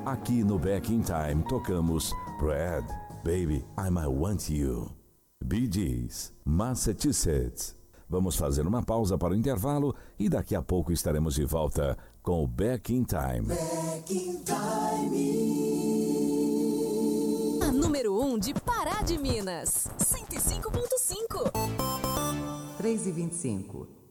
Aqui no Back in Time tocamos Red, Baby, I Want You. Bee Gees, Massachusetts. Vamos fazer uma pausa para o intervalo e daqui a pouco estaremos de volta com o Back in Time. Back in Time. A número 1 de Pará de Minas. 105.5. 3h25.